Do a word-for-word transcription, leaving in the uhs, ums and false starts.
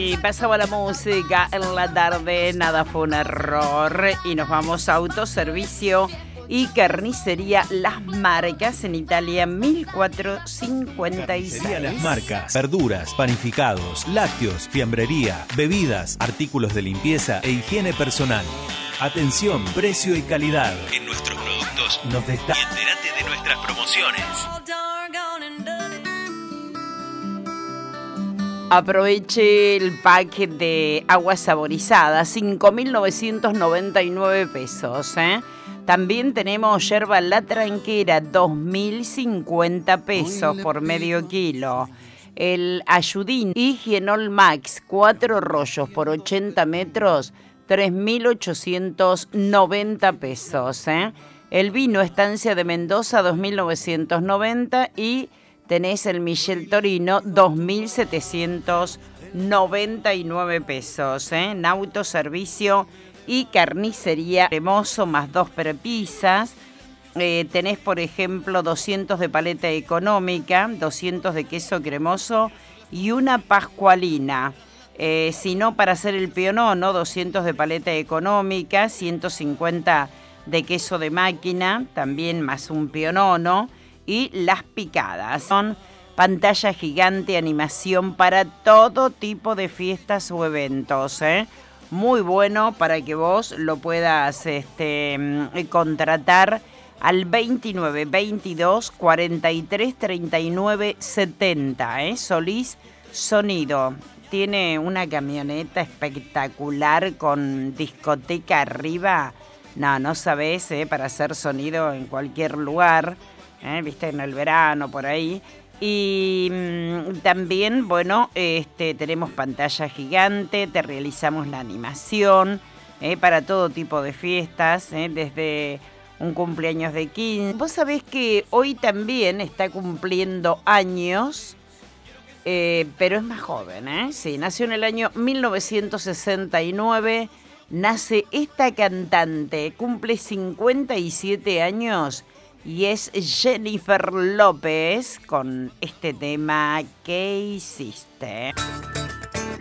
Así pasaba la música en la tarde, nada fue un error. Y nos vamos a Autoservicio y Carnicería Las Marcas en Italia mil cuatrocientos cincuenta y seis. Carnicería Las Marcas, verduras, panificados, lácteos, fiambrería, bebidas, artículos de limpieza e higiene personal. Atención, precio y calidad. En nuestros productos nos destaca. Y entérate de nuestras promociones. Aproveche el pack de agua saborizada, cinco mil novecientos noventa y nueve pesos. ¿eh? También tenemos yerba La Tranquera, dos mil cincuenta pesos por medio kilo. El Ayudín Higienol Max, cuatro rollos por ochenta metros, tres mil ochocientos noventa pesos. ¿eh? El vino Estancia de Mendoza, dos mil novecientos noventa y tenés el Michel Torino, dos mil setecientos noventa y nueve pesos. ¿eh? En Autoservicio y Carnicería Cremoso, más dos prepisas. Eh, tenés, por ejemplo, doscientos de paleta económica, doscientos de queso cremoso y una pascualina. Eh, si no, para hacer el pionono, doscientos de paleta económica, ciento cincuenta de queso de máquina, también más un pionono. Y las picadas son pantalla gigante, animación para todo tipo de fiestas o eventos. ¿eh? Muy bueno para que vos lo puedas este, contratar al veintinueve veintidós cuarenta y tres treinta y nueve setenta. ¿eh? Solís Sonido. Tiene una camioneta espectacular con discoteca arriba. No, no sabés, ¿eh? para hacer sonido en cualquier lugar. ¿Eh? Viste, en el verano, por ahí. Y mmm, también, bueno, este, tenemos pantalla gigante, te realizamos la animación ¿eh? para todo tipo de fiestas, ¿eh? desde un cumpleaños de quince. Vos sabés que hoy también está cumpliendo años, eh, pero es más joven, ¿eh? Sí, nació en el año mil novecientos sesenta y nueve, nace esta cantante, cumple cincuenta y siete años. Y es Jennifer López con este tema, ¿Qué hiciste?